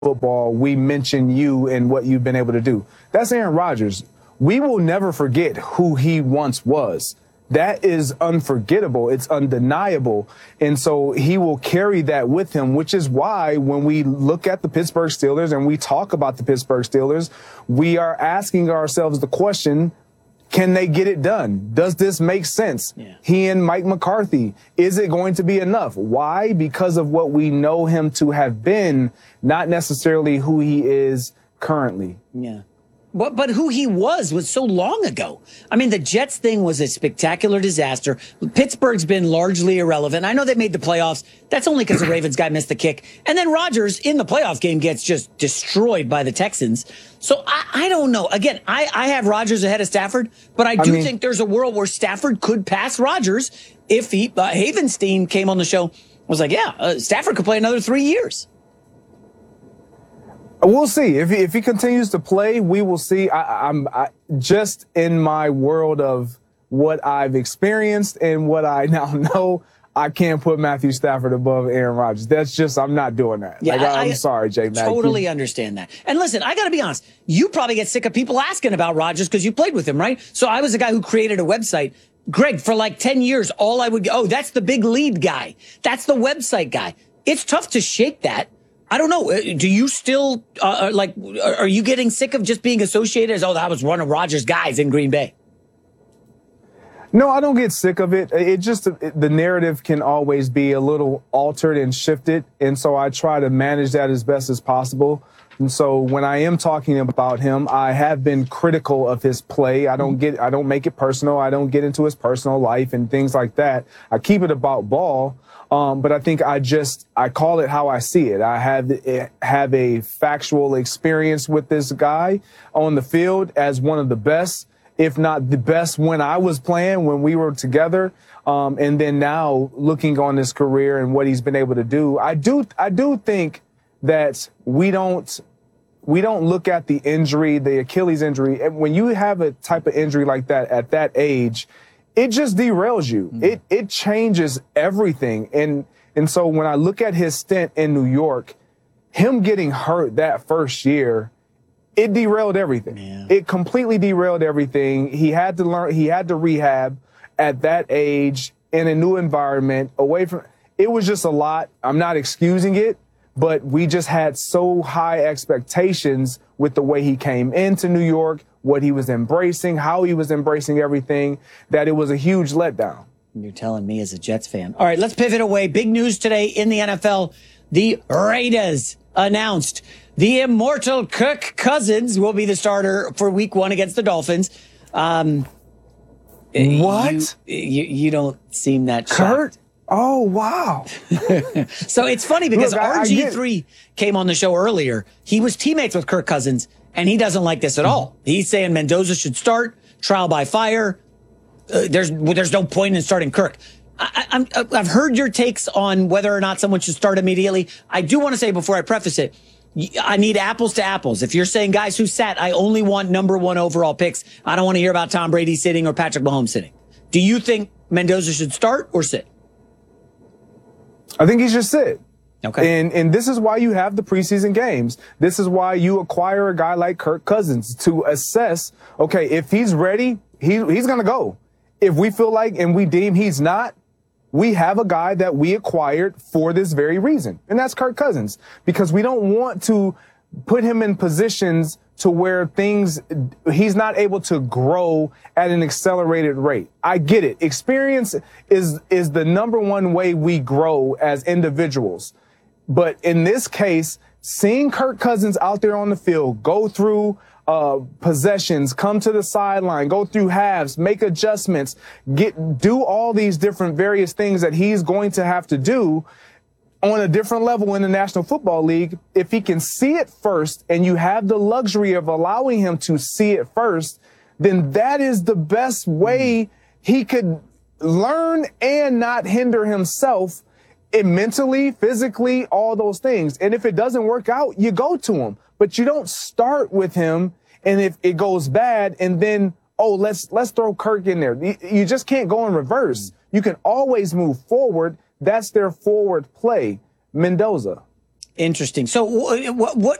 football, we mention you and what you've been able to do. That's Aaron Rodgers. We will never forget who he once was. That is unforgettable. It's undeniable. And so he will carry that with him, which is why when we look at the Pittsburgh Steelers and we talk about the Pittsburgh Steelers, we are asking ourselves the question, can they get it done? Does this make sense? Yeah. He and Mike McCarthy, is it going to be enough? Why? Because of what we know him to have been, not necessarily who he is currently. Yeah. But who he was so long ago. I mean, the Jets thing was a spectacular disaster. Pittsburgh's been largely irrelevant. I know they made the playoffs. That's only because the Ravens guy missed the kick. And then Rodgers in the playoff game gets just destroyed by the Texans. So I don't know. Again, I have Rodgers ahead of Stafford, but I do think there's a world where Stafford could pass Rodgers if Havenstein came on the show, was like, Stafford could play another 3 years. We'll see. If he continues to play, we will see. I'm just in my world of what I've experienced and what I now know, I can't put Matthew Stafford above Aaron Rodgers. That's just, I'm not doing that. Yeah, I'm sorry, Jay Mack. Totally understand that. And listen, I got to be honest. You probably get sick of people asking about Rodgers because you played with him, right? So I was the guy who created a website. Greg, for like 10 years, all I would go, that's the big lead guy. That's the website guy. It's tough to shake that. I don't know. Do you still, are you getting sick of just being associated as, that was one of Rodgers' guys in Green Bay? No, I don't get sick of it. It just, the narrative can always be a little altered and shifted. And so I try to manage that as best as possible. And so when I am talking about him, I have been critical of his play. I don't make it personal. I don't get into his personal life and things like that. I keep it about ball. But I think I call it how I see it. I have a factual experience with this guy on the field as one of the best, if not the best when I was playing, when we were together. And then now looking on his career and what he's been able to do, I do think that we don't look at the injury, the Achilles injury. When you have a type of injury like that at that age, it just derails you. It changes everything. And so when I look at his stint in New York, him getting hurt that first year, it derailed everything. Yeah. It completely derailed everything. He had to learn, he had to rehab at that age in a new environment away from, it was just a lot. I'm not excusing it, but we just had so high expectations with the way he came into New York, what he was embracing, how he was embracing everything, that it was a huge letdown. You're telling me as a Jets fan. All right, let's pivot away. Big news today in the NFL. The Raiders announced the immortal Kirk Cousins will be the starter for week 1 against the Dolphins. What? You don't seem that Kurt? Shocked. Oh, wow. So it's funny because RG3 came on the show earlier. He was teammates with Kirk Cousins, and he doesn't like this at all. He's saying Mendoza should start, trial by fire. There's no point in starting Kirk. I've heard your takes on whether or not someone should start immediately. I do want to say before I preface it, I need apples to apples. If you're saying guys who sat, I only want number 1 overall picks. I don't want to hear about Tom Brady sitting or Patrick Mahomes sitting. Do you think Mendoza should start or sit? I think he should sit. Okay. And this is why you have the preseason games. This is why you acquire a guy like Kirk Cousins to assess, okay, if he's ready, he's going to go. If we feel like and we deem he's not, we have a guy that we acquired for this very reason. And that's Kirk Cousins, because we don't want to put him in positions to where he's not able to grow at an accelerated rate. I get it. Experience is the number 1 way we grow as individuals. But in this case, seeing Kirk Cousins out there on the field, go through possessions, come to the sideline, go through halves, make adjustments, do all these different various things that he's going to have to do on a different level in the National Football League. If he can see it first and you have the luxury of allowing him to see it first, then that is the best way he could learn and not hinder himself mentally, physically, all those things. And if it doesn't work out, you go to him, but you don't start with him. And if it goes bad and then, let's throw Kirk in there. You just can't go in reverse. You can always move forward. That's their forward play. Mendoza. Interesting. So what